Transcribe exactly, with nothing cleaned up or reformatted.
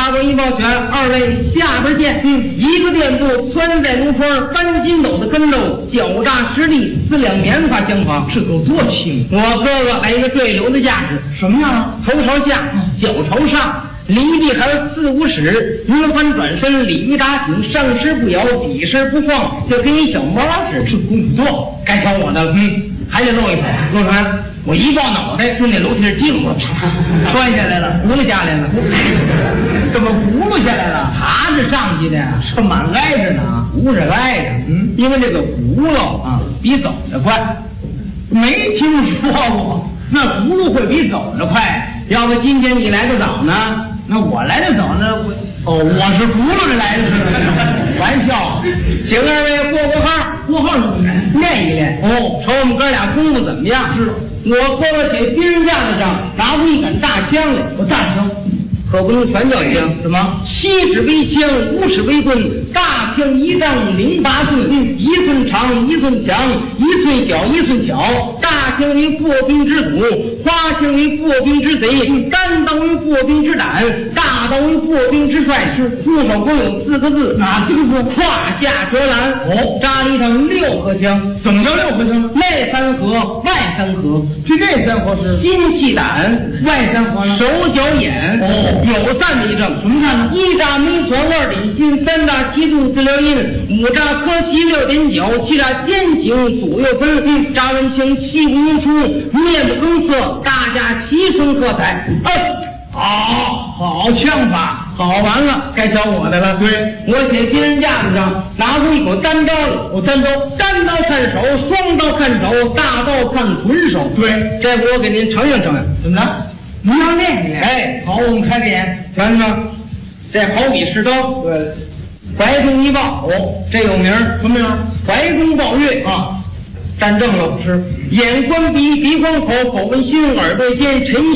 八卦一抱拳，二位下边见。嗯，一个店铺汆在炉筐，三斤斗的跟肉，脚榨实力，四两棉花相仿， 这够多轻。 我哥哥来一个对流的架势， 什么样？ 头朝下，脚朝上。离地还有四五尺，云翻转身，鲤鱼打挺，上身不摇，底身不晃，就跟一小猫似的。 这功夫多， 该瞧我的了。嗯，还得露一手，露穿。我一抱脑袋，顺那楼梯胫子穿下来了，轱辘下来了。 怎么轱辘下来了？ 爬着上去的呀， 这蛮挨着呢， 不是挨着。嗯，因为这个轱辘啊比走得快。 没听说过，那轱辘会比走得快？ 要不今天你来的早呢？ 那我来的早呢？我哦，我是轱辘着来的，玩笑。 请二位过过号， 过号是怎么练一练？ 哦， 瞅我们哥俩功夫怎么样？ 是， 我哥哥在兵刃架子上拿出一杆大枪来， 我大枪。 可不能全叫一样， 怎么？ 七尺为枪，五尺为棍，大枪一丈零八寸，一寸长，一寸强，一寸小，一寸巧。大枪为破兵之土，花枪为破兵之贼，单刀为破兵之胆，大刀为破兵之帅。是护手共有四个字， 哪四个字？ 胯下折拦。 哦， 扎了一上六合枪。 怎么叫六合枪？ 内三合，外三合。 这内三合是心气胆， 外三合呢？ 手脚眼。 哦。 有赞为证， 什么赞呢？ 一炸没传，二点心，三炸七度治疗阴，五炸科息，六点脚，七炸肩颈左右分，嗯，炸完情，气不盈出，面不更色，大家齐声喝彩。哎， 好，好枪法， 好完了，该瞧我的了。 对， 我写兵刃架子上拿出一口单刀来， 我单刀， 单刀看手，双刀看手，大刀看纯手。 对， 这回我给您承认承认， 怎么着？您要练一练。 哎， 好，我们开练。 看看，这好比是刀，呃，怀中一抱，哦，这有名儿， 什么名儿？ 怀中抱月啊， 站正了，是眼观鼻，鼻观口，口问心，耳对肩，沉